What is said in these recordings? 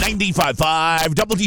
95.5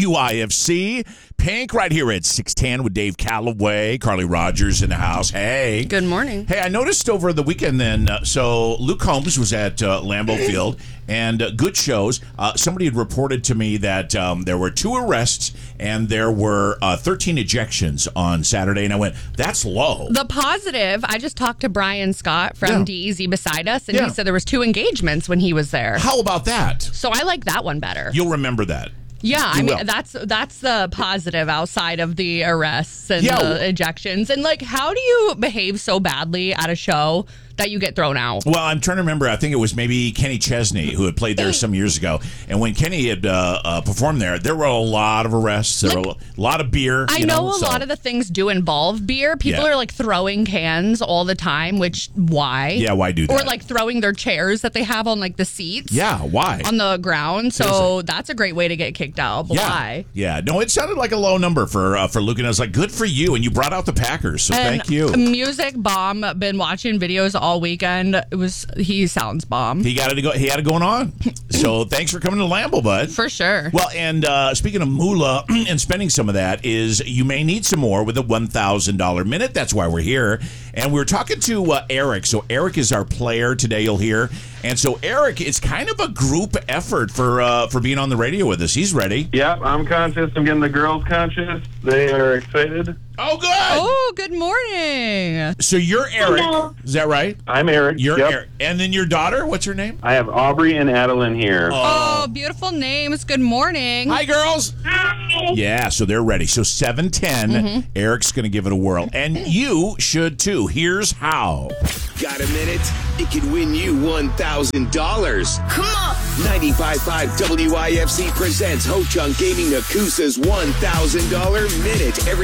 WIFC. Pink right here at 610 with Dave Calloway. Carly Rogers in the house. Hey. Good morning. Hey, I noticed over the weekend then, so Luke Combs was at Lambeau Field, and good shows. Somebody had reported to me that there were 2 arrests and there were 13 ejections on Saturday, and I went, that's low. The positive, I just talked to Brian Scott from DEZ beside us, and he said there was 2 engagements when he was there. How about that? So I like that one better. You'll remember that. Yeah, I mean, that's the positive outside of the arrests and the ejections. And, like, how do you behave so badly at a show that you get thrown out? Well, I'm trying to remember. I think it was maybe Kenny Chesney who had played there some years ago. And when Kenny had performed there were a lot of arrests. There were a lot of beer. I know a lot of the things do involve beer. People are, like, throwing cans all the time, which, why? Yeah, why do that? Or, like, throwing their chairs that they have on, like, the seats. Yeah, why? On the ground. So Seriously. that's a great way to get kicked out. But why? Yeah, no, it sounded like a low number for Luke, and I was like, good for you. And you brought out the Packers, so thank you. Music bomb. Been watching videos all weekend. He sounds bomb. He had it going on. So thanks for coming to Lambeau, bud. For sure. Well, and speaking of moolah and spending some of that, is you may need some more with a $1,000 minute. That's why we're here. And we're talking to Eric. So Eric is our player today, you'll hear. And so Eric, it's kind of a group effort for being on the radio with us. He's ready. Yeah, I'm conscious. I'm getting the girls conscious. They are excited. Oh, good. Oh, good morning. So you're Eric. Hello. Is that right? I'm Eric. You're Yep. Eric. And then your daughter, what's her name? I have Aubrey and Adeline here. Oh, beautiful names. Good morning. Hi, girls. Hi. Yeah, so they're ready. So 7:10, Eric's going to give it a whirl. And you should, too. Here's how. Got a minute? It could win you $1,000. Come on. 95.5 WIFC presents Ho Chunk Gaming Nakusa's $1,000 minute every